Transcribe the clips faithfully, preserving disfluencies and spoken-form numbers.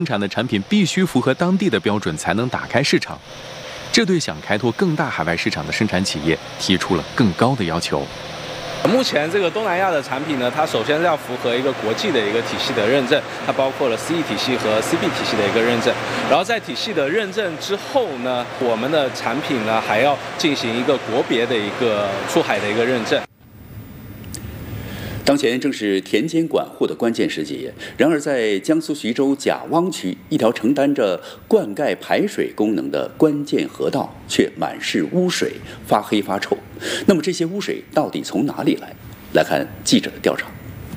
生产的产品必须符合当地的标准才能打开市场，这对想开拓更大海外市场的生产企业提出了更高的要求。 目前这个东南亚的产品呢，它首先是要符合一个国际的一个体系的认证，它包括了 C E 体系和 C B 体系的一个认证。然后在体系的认证之后呢，我们的产品呢还要进行一个国别的一个出海的一个认证。 当前正是田间管护的关键时节，然而在江苏徐州贾汪区，一条承担着灌溉排水功能的关键河道却满是污水，发黑发臭。那么这些污水到底从哪里来？来看记者的调查。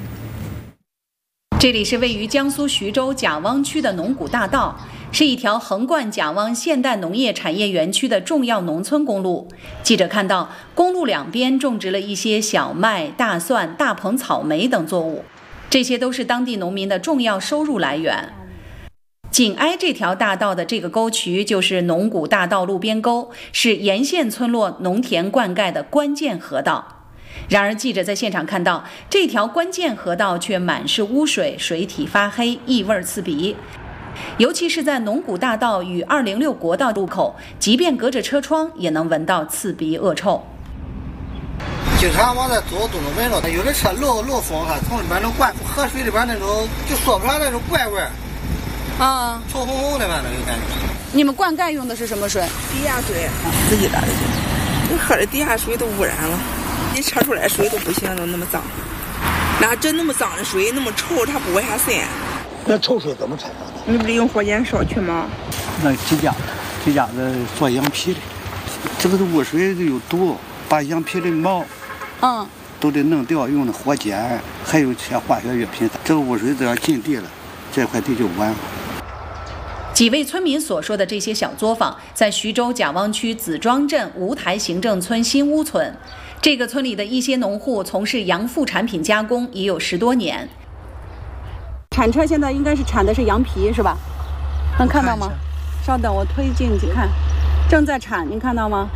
这里是位于江苏徐州贾汪区的农古大道，是一条横贯贾汪现代农业产业园区的重要农村公路。记者看到，公路两边种植了一些小麦、大蒜、大棚草莓等作物，这些都是当地农民的重要收入来源。紧挨这条大道的这个沟渠就是农古大道路边沟，是沿线村落农田灌溉的关键河道。然而，记者在现场看到，这条关键河道却满是污水，水体发黑，异味刺鼻。尤其是在农古大道与二零六国道路口，即便隔着车窗，也能闻到刺鼻恶臭。 经常往这走都能闻到，有的车漏漏风哈，从里边能灌出河水里边那种就说不上那种怪味儿， 啊， 臭烘烘的吧那个感觉。 你们灌溉用的是什么水？ 地下水，自己打的。你喝的地下水都污染了。你测出来水都不行，都那么脏。那真那么脏的水，那么臭，它不卫生。 那臭水怎么产生的？ 你不是用火箭烧去吗？ 那几家，几家子做羊皮的，这个污水有毒，把羊皮的毛， 嗯， 都得弄掉，用的火碱，还有些化学药品。这个污水只要进地了，这块地就完了。 几位村民所说的这些小作坊，在徐州贾汪区子庄镇吴台行政村新屋村。这个村里的一些农户从事羊副产品加工已有十多年。 产车现在应该是产的是羊皮是吧？能看到吗？稍等，我推进去看，正在产，您看到吗？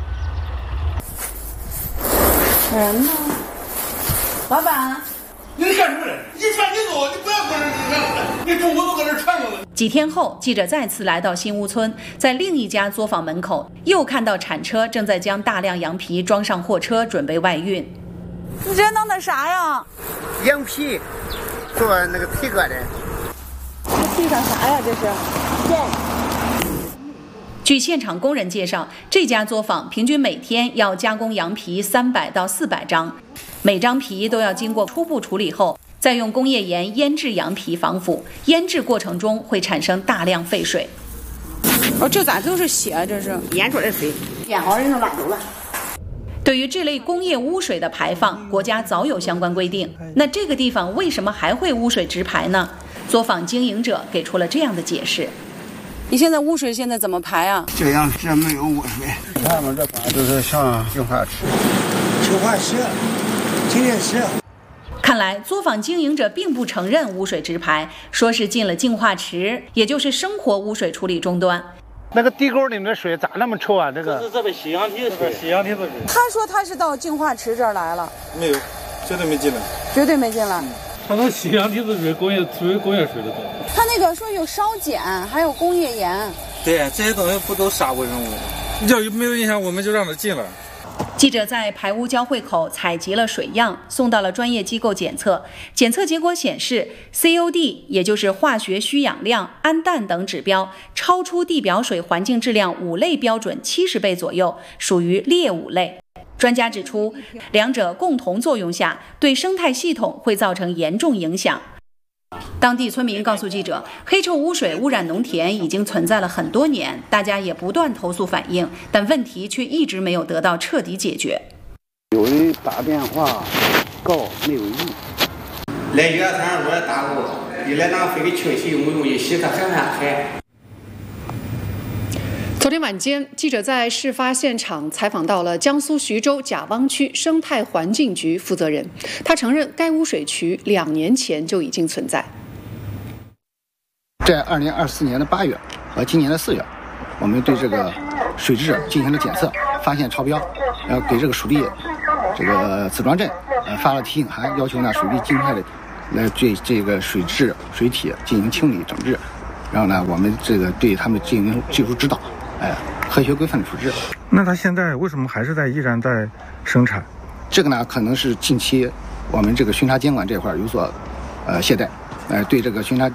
人呢？老板， 你干什么呢？你穿你走，你不要搁这儿，你中午都搁这儿穿着呢。 几天后，记者再次来到新屋村，在另一家作坊门口，又看到产车正在将大量羊皮装上货车，准备外运。 你这弄的啥呀？ 羊皮，做那个皮革的。 这地上啥呀？这是线。 据现场工人介绍，这家作坊平均每天要加工羊皮三百到四百张，每张皮都要经过初步处理后，再用工业盐腌制羊皮防腐，腌制过程中会产生大量废水。 哦，这咋都是血？这是腌出来的水， 腌好人就拉走了。 对于这类工业污水的排放，国家早有相关规定。那这个地方为什么还会污水直排呢？作坊经营者给出了这样的解释。 你现在污水现在怎么排啊？ 这样是没有污水，他们这把就是像净化池， 净化池、提炼池。 看来作坊经营者并不承认污水直排，说是进了净化池，也就是生活污水处理终端。 那个地沟里面的水咋那么臭啊？这个这是这个洗羊皮的水，洗羊皮的水。 他说他是到净化池这儿来了， 没有，绝对没进来， 绝对没进来。 他那洗羊皮的水，工业属于工业水的东西。 他那个说有烧碱，还有工业盐。 对，这些东西不都杀微生物吗？要没有影响，我们就让他进来。 记者在排污交汇口采集了水样，送到了专业机构检测。检测结果显示 ，C O D 也就是化学需氧量、氨氮等指标超出地表水环境质量五类标准七十倍左右，属于劣五类。专家指出，两者共同作用下，对生态系统会造成严重影响。当地村民告诉记者，黑臭污水污染农田已经存在了很多年，大家也不断投诉反映，但问题却一直没有得到彻底解决。 有人打电话告没有用， 来月三我也打过，你来拿飞的清洗有没有用？一洗它还还还。 昨天晚间，记者在事发现场采访到了江苏徐州贾汪区生态环境局负责人，他承认该污水渠两年前就已经存在。 在二零二四年的八月和今年的四月，我们对这个水质进行了检测，发现超标，然后给这个属地这个子庄镇呃发了提醒函，要求呢水利尽快的来对这个水质水体进行清理整治。 然后呢，我们这个对他们进行技术指导，哎，科学规范的处置。 那他现在为什么还是在依然在生产？ 这个呢，可能是近期我们这个巡查监管这块有所呃懈怠，呃，对这个巡查